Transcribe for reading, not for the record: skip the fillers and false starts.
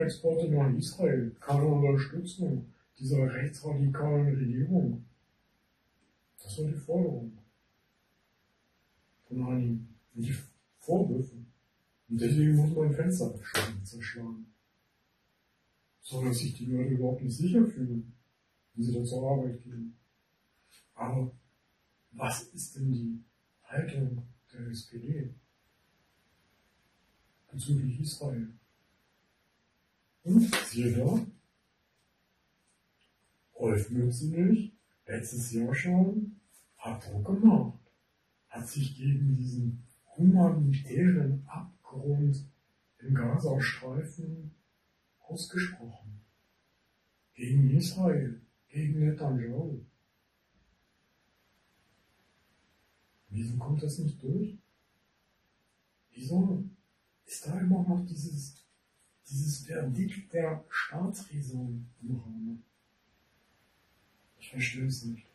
Exporte nach Israel, keine Unterstützung dieser rechtsradikalen Regierung. Das war die Forderung von einigen, die Vorwürfe. Und deswegen muss man Fenster zerschlagen. So dass sich die Leute überhaupt nicht sicher fühlen, wenn sie da zur Arbeit gehen. Aber was ist denn die Haltung der SPD bezüglich Israel? Und siehe da, Rolf Mützenich, letztes Jahr schon, hat Druck gemacht, hat sich gegen diesen humanitären Abgrund im Gazastreifen ausgesprochen. Gegen Israel, gegen Netanyahu. Wieso kommt das nicht durch? Wieso ist da immer noch dieses Verdikt der Staatsräson im Raum? Ich verstehe es nicht.